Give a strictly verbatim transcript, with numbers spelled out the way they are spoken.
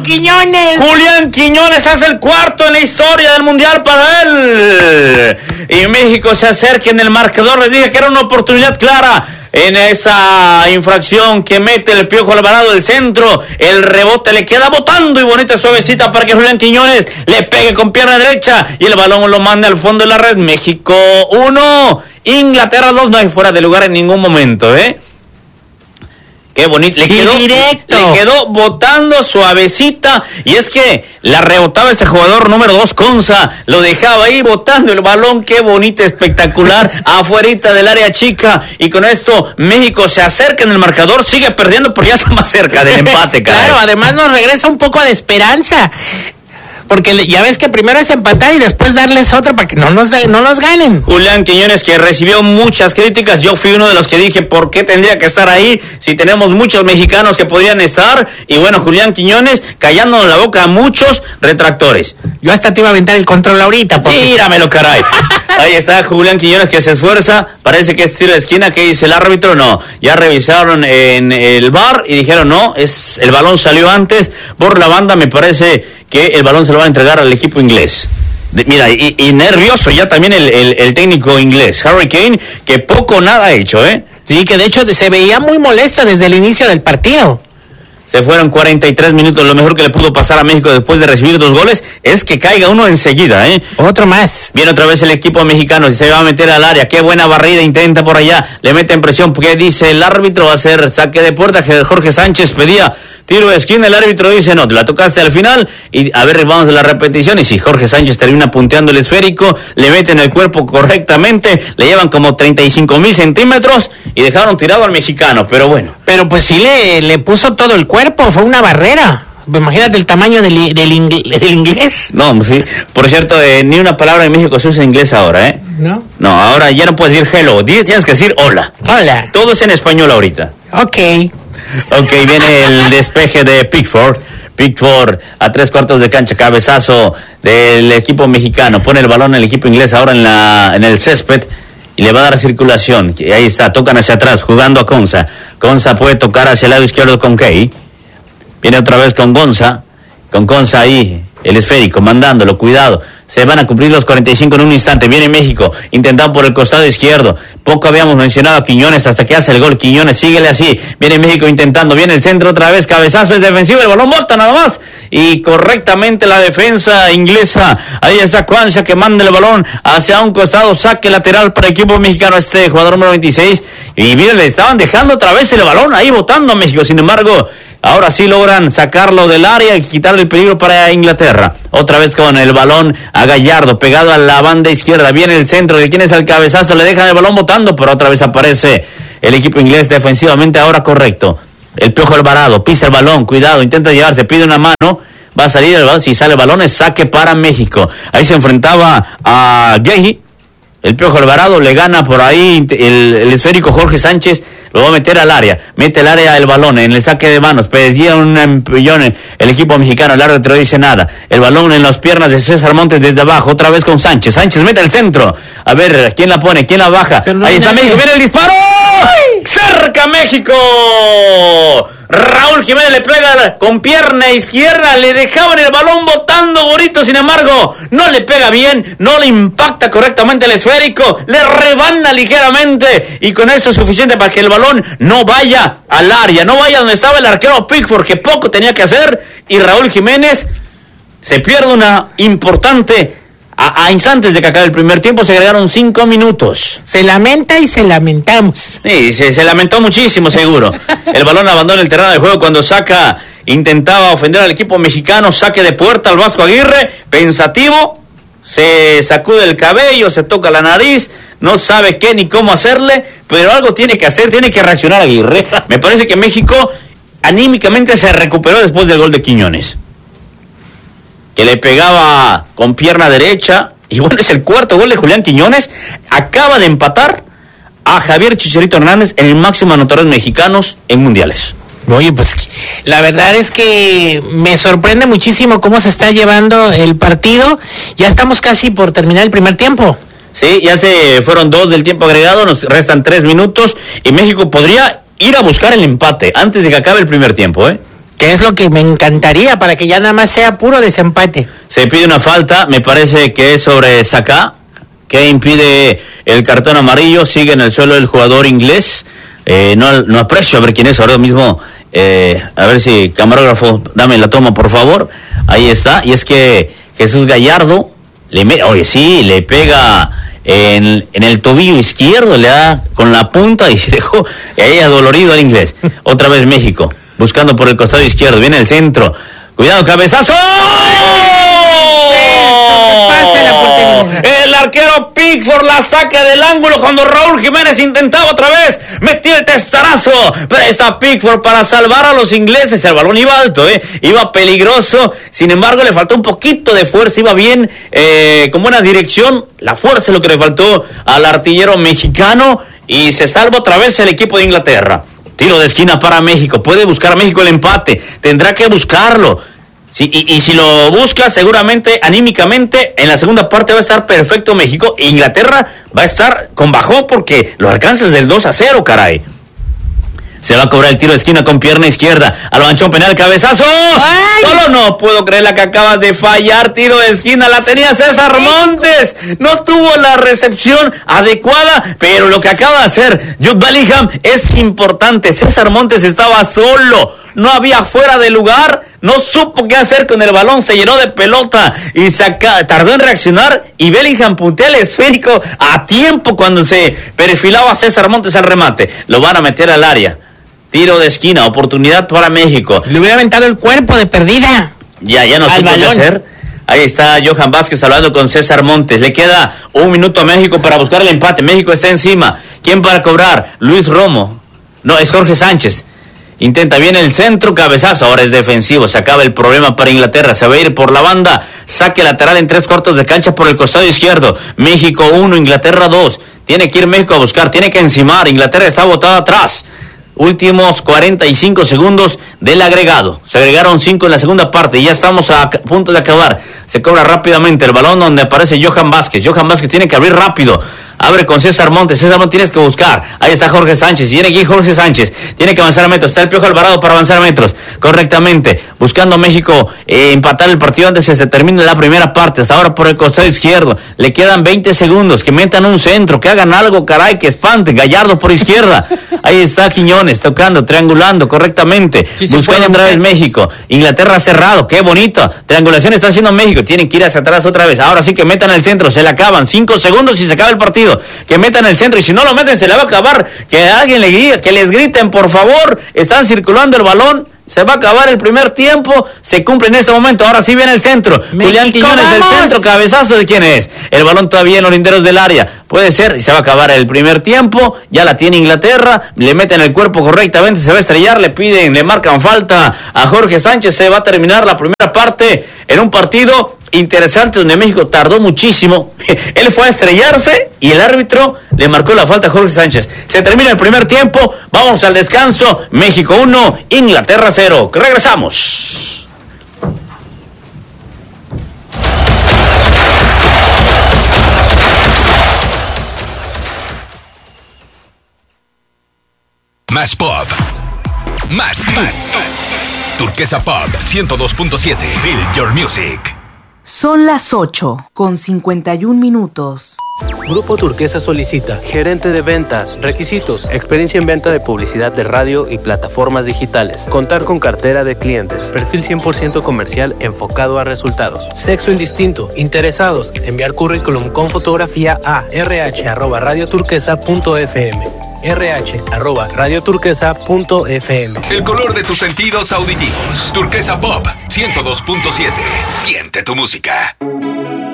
Julio Quiñones. Julián Quiñones hace el cuarto en la historia del Mundial para él. Y México se acerca en el marcador. Les dije que era una oportunidad clara en esa infracción que mete el Piojo Alvarado del centro. El rebote le queda botando y bonita suavecita para que Julián Quiñones le pegue con pierna derecha y el balón lo manda al fondo de la red. México uno, Inglaterra dos. No hay fuera de lugar en ningún momento, ¿eh? Qué bonito, le quedó, directo. le quedó botando suavecita, y es que la rebotaba ese jugador número dos, Konsa, lo dejaba ahí botando el balón, qué bonita, espectacular, afuerita del área chica, y con esto México se acerca en el marcador, sigue perdiendo, pero ya está más cerca del empate, caray. Claro, además nos regresa un poco de esperanza. Porque ya ves que primero es empatar y después darles otra para que no nos, no nos ganen. Julián Quiñones, que recibió muchas críticas, yo fui uno de los que dije por qué tendría que estar ahí si tenemos muchos mexicanos que podrían estar. Y bueno, Julián Quiñones callando la boca a muchos retractores. Yo hasta te iba a aventar el control ahorita. Porque... Tíramelo, caray. Ahí está Julián Quiñones que se esfuerza, parece que es tiro de esquina. ¿Qué dice el árbitro? No, ya revisaron en el V A R y dijeron no, es el balón salió antes por la banda, me parece que el balón se lo va a entregar al equipo inglés. De, mira, y, y nervioso ya también el, el, el técnico inglés, Harry Kane, que poco o nada ha hecho, ¿eh? Sí, que de hecho se veía muy molesto desde el inicio del partido. Se fueron cuarenta y tres minutos, lo mejor que le pudo pasar a México después de recibir dos goles es que caiga uno enseguida, ¿eh? Otro más. Viene otra vez el equipo mexicano, se va a meter al área, qué buena barrida intenta por allá, le mete en presión, porque dice el árbitro va a hacer saque de puerta, que Jorge Sánchez pedía tiro de esquina, el árbitro dice no, la tocaste al final, y a ver, vamos a la repetición, y si Jorge Sánchez termina punteando el esférico, le meten el cuerpo correctamente, le llevan como treinta y cinco mil centímetros, y dejaron tirado al mexicano, pero bueno. Pero pues sí le, le puso todo el cuerpo, fue una barrera. Imagínate el tamaño del, del, ingl- del inglés. No, sí. Por cierto, eh, ni una palabra en México se usa en inglés ahora, ¿eh? ¿No? No, ahora ya no puedes decir hello, tienes que decir hola. Hola. Todo es en español ahorita. Ok. Ok, viene el despeje de Pickford. Pickford a tres cuartos de cancha, cabezazo del equipo mexicano. Pone el balón el equipo inglés ahora en la en el césped y le va a dar circulación. Y ahí está, tocan hacia atrás, jugando a Konsa. Konsa puede tocar hacia el lado izquierdo con Kay. Viene otra vez con Gonza, con Konsa ahí, el esférico, mandándolo, cuidado. Se van a cumplir los cuarenta y cinco en un instante. Viene México, intentado por el costado izquierdo. Poco habíamos mencionado a Quiñones hasta que hace el gol. Quiñones, síguele así. Viene México intentando, viene el centro otra vez, cabezazo, es defensivo, el balón bota nada más. Y correctamente la defensa inglesa. Ahí está Cuanza que manda el balón hacia un costado, saque lateral para el equipo mexicano, este jugador número veintiséis. Y miren, le estaban dejando otra vez el balón ahí botando a México. Sin embargo, ahora sí logran sacarlo del área y quitarle el peligro para Inglaterra. Otra vez con el balón a Gallardo, pegado a la banda izquierda. Viene el centro, de quién es el cabezazo, le dejan el balón botando, pero otra vez aparece el equipo inglés defensivamente ahora correcto. El Piojo Alvarado, pisa el balón, cuidado, intenta llevarse, pide una mano, va a salir el balón, si sale el balón es saque para México. Ahí se enfrentaba a Gay, el Piojo Alvarado le gana por ahí el, el esférico Jorge Sánchez, lo va a meter al área, mete el área el balón en el saque de manos, pedía un empellón el equipo mexicano, el árbitro dice nada, el balón en las piernas de César Montes desde abajo, otra vez con Sánchez, Sánchez mete el centro, a ver, ¿quién la pone? ¿Quién la baja? Pero ahí está México, viene el disparo, ¡ay! ¡Cerca México! Raúl Jiménez le pega con pierna izquierda, le dejaban el balón botando bonito, sin embargo, no le pega bien, no le impacta correctamente el esférico, le rebana ligeramente, y con eso es suficiente para que el balón no vaya al área, no vaya donde estaba el arquero Pickford, que poco tenía que hacer, y Raúl Jiménez se pierde una importante. A, a instantes de que acabe el primer tiempo se agregaron cinco minutos. Se lamenta y se lamentamos. Sí, se, se lamentó muchísimo seguro. El balón abandona el terreno de juego cuando saca, intentaba ofender al equipo mexicano, saque de puerta al Vasco Aguirre, pensativo, se sacude el cabello, se toca la nariz, no sabe qué ni cómo hacerle, pero algo tiene que hacer, tiene que reaccionar Aguirre. Me parece que México anímicamente se recuperó después del gol de Quiñones, que le pegaba con pierna derecha, y bueno, es el cuarto gol de Julián Quiñones, acaba de empatar a Javier Chicharito Hernández en el máximo anotador mexicanos en mundiales. Oye, pues la verdad es que me sorprende muchísimo cómo se está llevando el partido, ya estamos casi por terminar el primer tiempo. Sí, ya se fueron dos del tiempo agregado, nos restan tres minutos, y México podría ir a buscar el empate antes de que acabe el primer tiempo, ¿eh? que es lo que me encantaría para que ya nada más sea puro desempate. Se pide una falta, me parece que es sobre Saka, que impide el cartón amarillo, sigue en el suelo el jugador inglés. Eh, no, no aprecio a ver quién es ahora mismo. Eh, a ver si, camarógrafo, dame la toma, por favor. Ahí está. Y es que Jesús Gallardo, le me, oye, sí, le pega en, en el tobillo izquierdo, le da con la punta y se dejó ahí adolorido al inglés. Otra vez México, buscando por el costado izquierdo. Viene el centro. Cuidado, cabezazo. El arquero Pickford la saca del ángulo cuando Raúl Jiménez intentaba otra vez meter el testarazo, pero está Pickford para salvar a los ingleses. El balón iba alto, eh, iba peligroso, sin embargo le faltó un poquito de fuerza, iba bien, eh, con buena dirección. La fuerza es lo que le faltó al artillero mexicano y se salva otra vez el equipo de Inglaterra. Tiro de esquina para México, puede buscar a México el empate, tendrá que buscarlo. Sí, y, y si lo busca, seguramente, anímicamente, en la segunda parte va a estar perfecto México. E Inglaterra va a estar con bajón porque lo alcanza del dos a cero, caray. Se va a cobrar el tiro de esquina con pierna izquierda. Al manchón penal, cabezazo. ¡Ay! Solo no puedo creer la que acabas de fallar. Tiro de esquina, la tenía César Montes. No tuvo la recepción adecuada, pero lo que acaba de hacer Jude Bellingham es importante. César Montes estaba solo. No había fuera de lugar. No supo qué hacer con el balón, se llenó de pelota y saca, tardó en reaccionar y Bellingham puntea el esférico a tiempo cuando se perfilaba César Montes al remate. Lo van a meter al área. Tiro de esquina, oportunidad para México. Le hubiera aventado el cuerpo de perdida. Ya, ya no supo qué hacer. Ahí está Johan Vázquez hablando con César Montes. Le queda un minuto a México para buscar el empate. México está encima. ¿Quién para cobrar? Luis Romo. No, es Jorge Sánchez. Intenta bien el centro, cabezazo, ahora es defensivo, se acaba el problema para Inglaterra, se va a ir por la banda, saque lateral en tres cuartos de cancha por el costado izquierdo, México uno, Inglaterra dos, tiene que ir México a buscar, tiene que encimar, Inglaterra está botada atrás, últimos cuarenta y cinco segundos del agregado, se agregaron cinco en la segunda parte y ya estamos a punto de acabar, se cobra rápidamente el balón donde aparece Johan Vázquez, Johan Vázquez tiene que abrir rápido, abre con César Montes, César Montes tienes que buscar, ahí está Jorge Sánchez, viene aquí Jorge Sánchez, tiene que avanzar a metros, está el Piojo Alvarado para avanzar a metros, correctamente, buscando a México eh, empatar el partido antes de que se termine la primera parte, hasta ahora por el costado izquierdo, le quedan veinte segundos, que metan un centro, que hagan algo, caray, que espante, Gallardo por izquierda, ahí está Quiñones, tocando, triangulando correctamente, sí, buscando otra vez México, Inglaterra cerrado, qué bonito, triangulación está haciendo México, tienen que ir hacia atrás otra vez, ahora sí que metan el centro, se le acaban, cinco segundos y se acaba el partido, que metan el centro y si no lo meten se le va a acabar, que alguien le grite, que les griten por favor, están circulando el balón, se va a acabar el primer tiempo, se cumple en este momento, ahora sí viene el centro, México, Julián Quiñones del centro, cabezazo de quién es, el balón todavía en los linderos del área, puede ser, y se va a acabar el primer tiempo, ya la tiene Inglaterra, le meten el cuerpo correctamente, se va a estrellar, le piden, le marcan falta a Jorge Sánchez, se va a terminar la primera parte en un partido interesante donde México tardó muchísimo, él fue a estrellarse y el árbitro le marcó la falta a Jorge Sánchez. Se termina el primer tiempo, vamos al descanso, México uno, Inglaterra cero, regresamos. Más pop, más, más. Turquesa Pop ciento dos punto siete, Feel Your Music. Son las ocho con cincuenta y un minutos. Grupo Turquesa solicita gerente de ventas. Requisitos: experiencia en venta de publicidad de radio y plataformas digitales. Contar con cartera de clientes. Perfil cien por ciento comercial enfocado a resultados. Sexo indistinto. Interesados. Enviar currículum con fotografía a rh arroba radioturquesa punto fm. rh arroba radioturquesa punto fm. El color de tus sentidos auditivos. Turquesa Pop ciento dos punto siete. Siente tu música.